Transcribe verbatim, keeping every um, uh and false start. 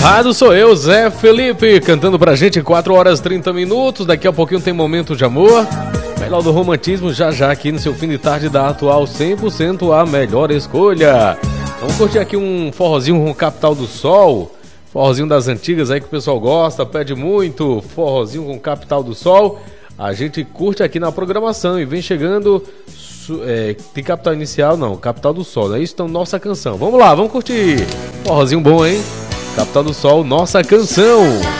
errado sou eu, Zé Felipe, cantando pra gente quatro horas e trinta minutos. Daqui a pouquinho tem Momento de Amor. Melhor do romantismo já já aqui no seu fim de tarde da Atual cem por cento a melhor escolha. Vamos curtir aqui um forrozinho com Capital do Sol. Forrozinho das antigas aí que o pessoal gosta, pede muito. Forrozinho com Capital do Sol. A gente curte aqui na programação e vem chegando... É, de Capital Inicial, não, Capital do Sol, não é isso? Então, Nossa Canção. Vamos lá, vamos curtir. Forrozinho bom, hein? Capital do Sol, Nossa Canção.